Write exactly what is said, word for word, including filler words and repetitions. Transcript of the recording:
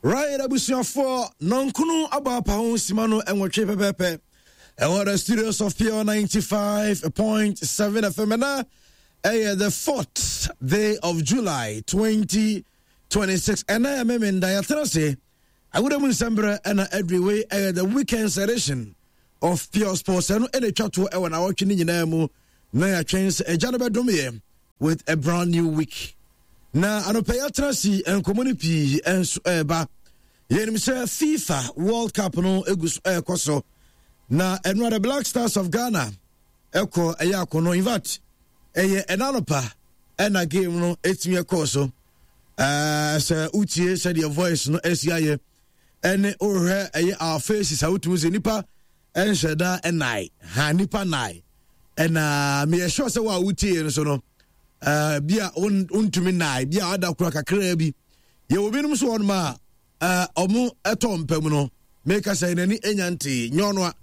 Right, abusia for non-kunu abapa hon simano enwotwe pepepe. And the studios of Pure ninety-five point seven F M na eh the fourth day of July twenty twenty-six. And I am in Diatrase. I would have December and every way eh the weekend edition of Pure Sports and any chat to when I watching in Namu na chance a Janaba Domie with a brand new week. Na anopeya trasi en community en eba yenim se FIFA World Cup no egus ekoso na enwa the Black Stars of Ghana eko eya kono invite eye enanopa ena game no etimi ekoso eh se utie se the voice no esiaye ene ohwe eye our faces awutum se nipa enheda enai ha nipa nai ena me sure se wa utie no so no Uh, bia on untumi nai bia ada kura kakra bi ye obinum so on ma uh, omu etom pam no make us nani enyante nyono